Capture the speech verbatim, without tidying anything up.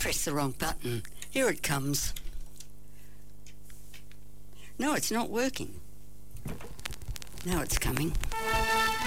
pressed the wrong button. Here it comes. No, it's not working. Now it's coming.